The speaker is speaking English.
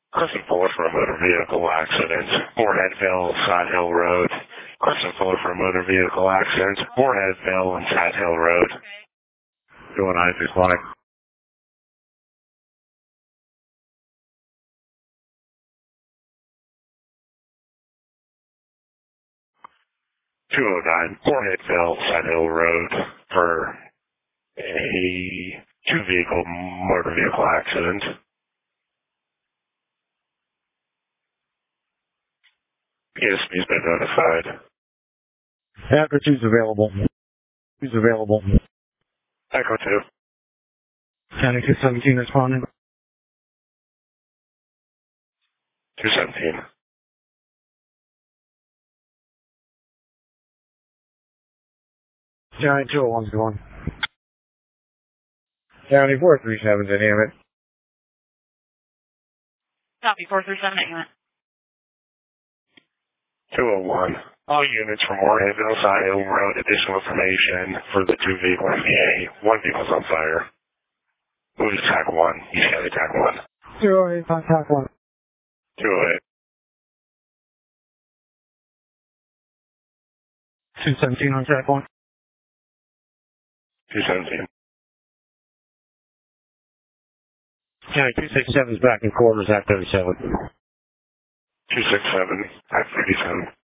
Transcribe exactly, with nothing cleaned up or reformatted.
Crescent Fuller for a motor vehicle accident. Moorheadville, Side Hill Road. Crescent Fuller for a motor vehicle accident. Moorheadville and Side Hill Road. Doing nine six one. two oh nine Moorheadville, Side Hill Road for a two-vehicle motor vehicle accident. Yes, he's been notified. Echo two's available. Who's available? Echo two. County two seventeen responding. two seventeen. County two oh one's going. County four three seven, dynamic. Copy, four three seven, eight. two oh one. All units from Moorheadville, Side Hill Road, additional information for the two vehicle M V A. One vehicle's on fire. Move to tack one. You got attack one. zero eight, contact one. two oh eight. two seventeen on track one. two seventeen. County two six seven's back in quarters at thirty-seven. two six seven. Act thirty-seven.